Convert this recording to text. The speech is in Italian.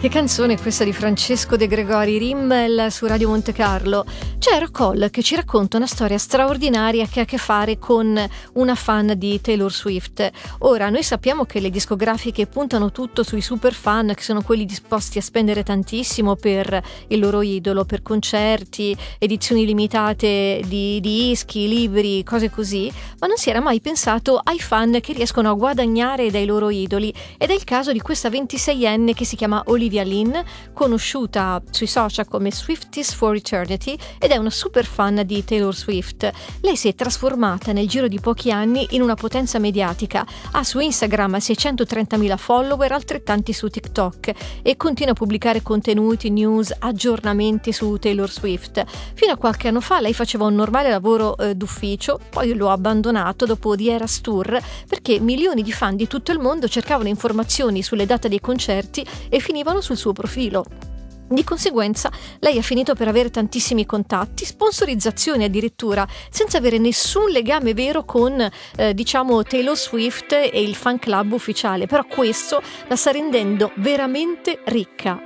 Che canzone questa di Francesco De Gregori, Rimmel su Radio Monte Carlo. C'è Rocol che ci racconta una storia straordinaria che ha a che fare con una fan di Taylor Swift. Ora, noi sappiamo che le discografiche puntano tutto sui super fan, che sono quelli disposti a spendere tantissimo per il loro idolo, per concerti, edizioni limitate di dischi, libri, cose così, ma non si era mai pensato ai fan che riescono a guadagnare dai loro idoli, ed è il caso di questa 26enne che si chiama Olivia Lynn, conosciuta sui social come Swifties for Eternity, ed è una super fan di Taylor Swift. Lei si è trasformata nel giro di pochi anni in una potenza mediatica. Ha su Instagram 630.000 follower, altrettanti su TikTok, e continua a pubblicare contenuti, news, aggiornamenti su Taylor Swift. Fino a qualche anno fa lei faceva un normale lavoro d'ufficio, poi lo ha abbandonato dopo The Eras Tour perché milioni di fan di tutto il mondo cercavano informazioni sulle date dei concerti e finivano sul suo profilo. Di conseguenza lei ha finito per avere tantissimi contatti, sponsorizzazioni addirittura, senza avere nessun legame vero con Taylor Swift e il fan club ufficiale, però questo la sta rendendo veramente ricca.